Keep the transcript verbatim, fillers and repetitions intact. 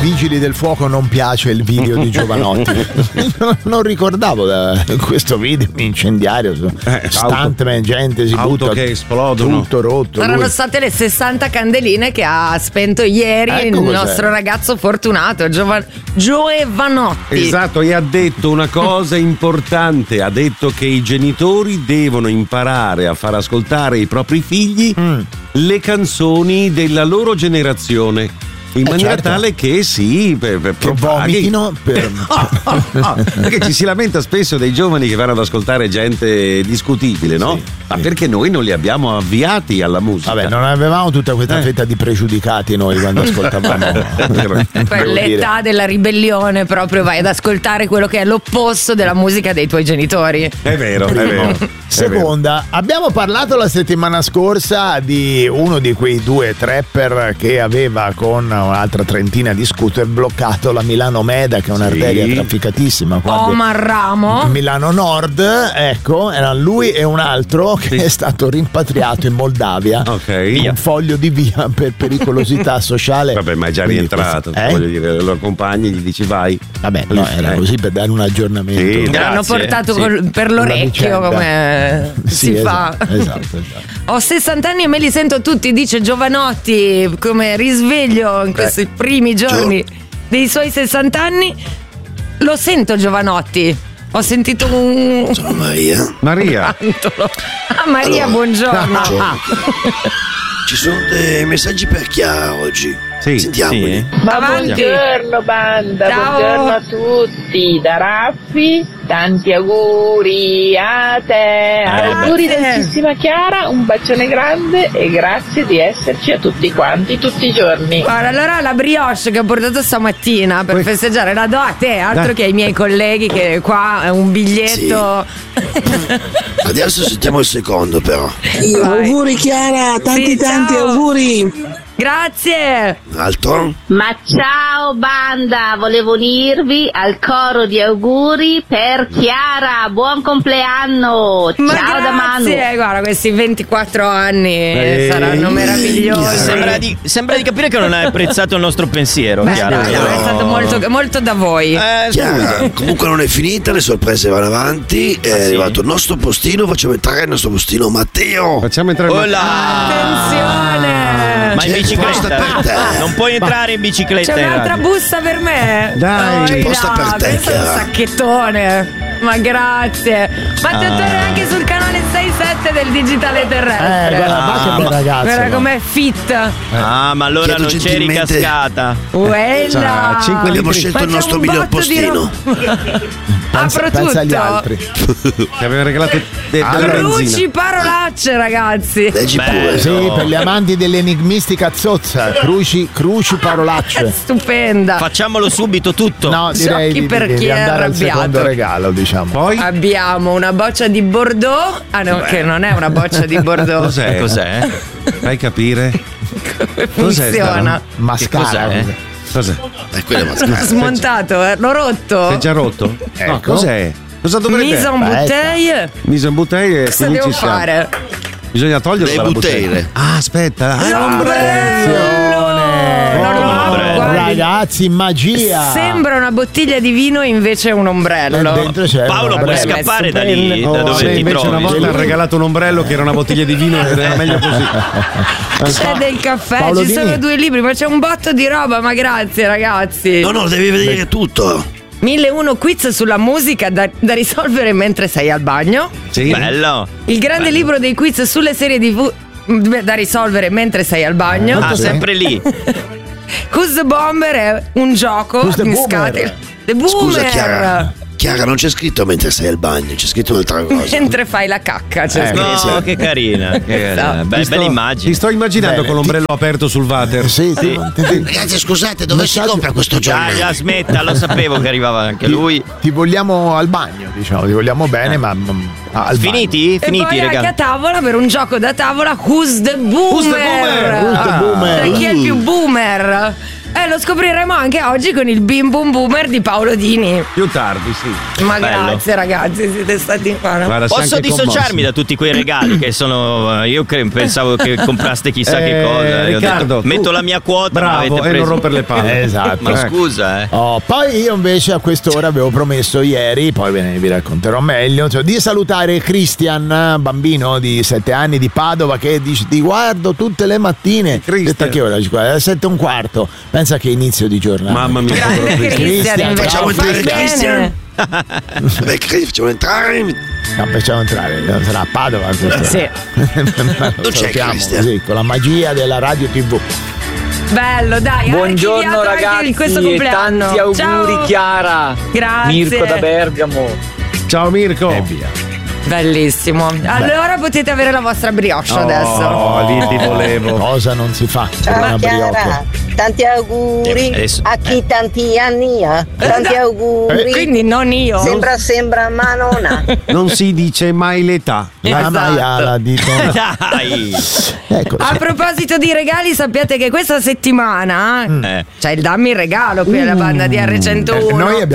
Vigili del Fuoco non piace il video di Giovanotti. non, non ricordavo da questo video incendiario, eh, stuntman, gente si auto butta, che esplodono, tutto rotto. Erano lui. state le sessanta candeline che ha spento ieri Ecco il cos'è. nostro ragazzo fortunato Giovan- Giovanotti. Esatto, e ha detto una cosa importante, ha detto che i genitori devono imparare a far ascoltare ai propri figli mm. le canzoni della loro generazione. In eh maniera certo. tale che sì, per, per che vomitino per... oh, oh, oh, perché ci si lamenta spesso dei giovani che vanno ad ascoltare gente discutibile, no? Sì, ma sì. perché noi non li abbiamo avviati alla musica. Vabbè, non avevamo tutta questa eh. fetta di pregiudicati noi quando ascoltavamo. Quell'età della ribellione, proprio vai ad ascoltare quello che è l'opposto della musica dei tuoi genitori. È vero, è vero. Seconda, abbiamo parlato la settimana scorsa di uno di quei due trapper che aveva con un'altra trentina di scooter bloccato la Milano Meda, che è un'arteria sì. trafficatissima qua Omar Ramo, Milano Nord, ecco, era lui e un altro che sì. è stato rimpatriato in Moldavia ok con un foglio di via per pericolosità sociale. Vabbè, ma è già Quindi rientrato, questo- eh? voglio dire, i loro compagni gli dici vai. Vabbè, no, era Eh. così per dare un aggiornamento. Sì, l'hanno grazie. portato Sì. col- per l'orecchio Una vicenda. come Sì, si esatto, fa. esatto, esatto. Ho sessanta anni e me li sento tutti, dice Giovanotti, come risveglio in questi Eh. primi giorni dei suoi sessanta anni. Lo sento Giovanotti. Ho sentito un... Sono Maria. Maria. Ah, Maria, Allora. buongiorno. Ci sono dei messaggi per Chiara oggi. Sì, Sentiamoli. sì. Ma Avanti. buongiorno banda, Ciao. buongiorno a tutti, da Raffi, tanti auguri a te, auguri Grazie. dolcissima Chiara, un bacione grande e grazie di esserci a tutti quanti, tutti i giorni. Guarda, allora la brioche che ho portato stamattina per Poi- festeggiare la do a te, altro Dai. che ai miei colleghi, che qua è un biglietto. Adesso sentiamo il secondo però. Vai. Auguri Chiara, tanti Sì, tanti ciao. auguri. Grazie. Un altro? Ma ciao banda, volevo unirvi al coro di auguri per Chiara, buon compleanno, Ma ciao da Manu. grazie, guarda, questi ventiquattro anni Ehi. saranno meravigliosi. Sembra di, sembra di capire che non hai apprezzato il nostro pensiero. Beh, Chiara. dai, è stato molto, molto da voi. Eh, Chiara, scusa. comunque non è finita, le sorprese vanno avanti. È Ah, sì? arrivato il nostro postino, facciamo entrare il nostro postino Matteo. Facciamo entrare Oh là. Attenzione. Ma in C'è posta per bicicletta? te. Non puoi entrare in bicicletta. C'è in un'altra radio. busta per me. Dai. Oh, C'è posta là, per te, questo è un Chiara. sacchettone. Ma grazie. Ma Ah. ti torna anche sul canale sei sette del digitale terrestre. Eh, guarda, ma che bel ragazzo. Guarda no? com'è fit. Ah, ma allora Chiedo non c'eri gentilmente- cascata. Quella. cinque Abbiamo litri. scelto Ma il c'è nostro un miglior botto di postino. roba. Pensa, Apro pensa agli tutto. altri. Ti aveva regalato de- della Cruci benzina. parolacce, ragazzi. Leggi Beh, pure. Sì, per gli amanti dell'enigmistica zozza, cruci, cruci parolacce. Stupenda. Facciamolo subito tutto. No, direi Sciocchi di, per di, chi di è andare al arrabbiato. secondo regalo, diciamo. Poi Abbiamo una boccia di Bordeaux. Ah no, che non è una boccia di Bordeaux. cos'è? Cos'è? Fai capire? Come Cos'è sta funziona? roba? Mascara. cos'è? cos'è? Cos'è? Eh, quella è L'ho mascara. smontato, eh, l'ho rotto. Sei già rotto? No, Ecco. cos'è? Cosa dovrebbe Mise en Aspetta. bouteille. Mise en bouteille e Cosa quindi devo ci siamo. fare? Bisogna toglierla Le la bottiglie. bottiglia. Ah, aspetta. Ah, L'ombrello! Non lo amo, Ombrello. guardi. Ragazzi, magia. Sembra una bottiglia di vino, invece è un ombrello. Dentro c'è Paolo, un puoi Vabbè, ombrello. scappare da stupendo. lì, Oh, da dove se ti invece trovi. una volta ha regalato un ombrello che era una bottiglia di vino ed era meglio così. C'è del caffè, Paolo ci Dini. sono due libri, ma c'è un botto di roba, ma grazie ragazzi. No, no, devi vedere tutto. mille e uno quiz sulla musica da, da risolvere mentre sei al bagno. Sì. Bello. Il grande libro dei quiz sulle serie tivù da risolvere mentre sei al bagno. Ah, sempre lì. Who's the Bomber è un gioco Who's the in Boomer? scatole. The Boomer. Scusa Chiara. Chiara, non c'è scritto mentre sei al bagno, c'è scritto un'altra cosa. Mentre fai la cacca, c'è Eh, scritto. No, che carina. Che carina. Esatto. Be- Ti sto- bella immagine. Ti sto immaginando Bene, con l'ombrello aperto sul water. Sì, sì. Ti, ti- Ragazzi, scusate, dove si Messaggio- compra questo Dai, giorno? la smetta, lo sapevo che arrivava anche lui. ti vogliamo al bagno, diciamo, ti vogliamo bene, ma mm, al Finiti? E Finiti, poi anche a raga. tavola per un gioco da tavola Who's the Boomer? Who's the Boomer? Who's the Boomer? Cioè, chi è il più boomer? Eh, lo scopriremo anche oggi con il Bim Bum Boomer di Paolo Dini. Più tardi, sì. Ma Bello. grazie ragazzi, siete stati qua. Guarda, sei Posso anche dissociarmi commosso. da tutti quei regali che sono. Io cre- pensavo che compraste chissà Eh, che cosa. Io ho Riccardo, detto, tu- metto la mia quota. ma avete Bravo, e preso- non rompere le palle. Esatto. Ma Ecco. scusa, eh. Oh, poi io invece a quest'ora avevo promesso ieri, poi ve ne vi racconterò meglio, cioè, di salutare Christian, bambino di sette anni di Padova, che dice ti guardo tutte le mattine. Christian. Detta che ora ci guarda, alle sette e un quarto. Pensa che inizio di giornata. Mamma mia, Grande povero Cristian. Cristian, invece. Facciamo Fai entrare bene. Christian. Beh, Chris, facciamo entrare. No, facciamo entrare, sarà a Padova questa. Sì. Lo c'è salutiamo Christian? così, con la magia della radio tivù. Bello, dai. Buongiorno archiviato anche ragazzi di questo e compleanno. tanti auguri Ciao. Chiara. Grazie. Mirko da Bergamo. Ciao Mirko. E via. Bellissimo. Allora potete avere la vostra brioche adesso. Oh, lì ti volevo. Cosa non si fa? Ciao Una Chiara, brioche. tanti auguri Eh, adesso- a chi tanti anni ha. Tanti auguri. Quindi non io. Sembra, sembra, ma non ha. Non si dice mai l'età. La Esatto. maiala di Dai. Ecco, A proposito di regali, sappiate che questa settimana Eh. c'è il Dammi il regalo qui alla banda di R centouno. Eh, noi abbiamo